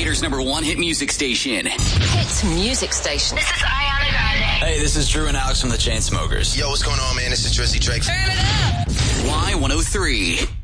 Elevator's #1 hit music station. Hit music station. This is Ariana Grande. Hey, this is Drew and Alex from the Chainsmokers. Yo, what's going on, man? This is Drizzy Drake. Turn it up. Y103.